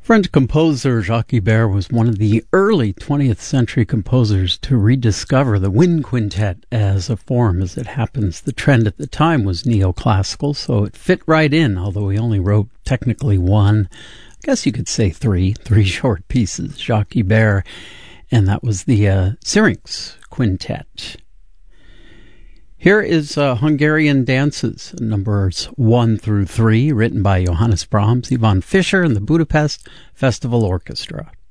French composer Jacques Ibert was one of the early 20th century composers to rediscover the wind quintet as a form. As it happens, the trend at the time was neoclassical, so it fit right in, although he only wrote technically one, I guess you could say three short pieces, Jacques Ibert, and that was the Syrinx Quintet. Here is Hungarian Dances, numbers 1 through 3, written by Johannes Brahms, Ivan Fischer, and the Budapest Festival Orchestra.